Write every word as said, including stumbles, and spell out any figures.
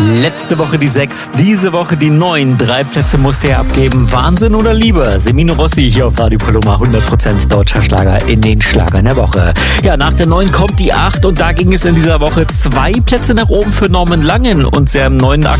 Letzte Woche die sechs, diese Woche die neun. Drei Plätze musste er abgeben. Wahnsinn oder Liebe? Semino Rossi hier auf Radio Paloma. hundert Prozent deutscher Schlager in den Schlagern der Woche. Ja, nach der neun kommt die acht und da ging es in dieser Woche zwei Plätze nach oben für Norman Langen und seinem neuen Akt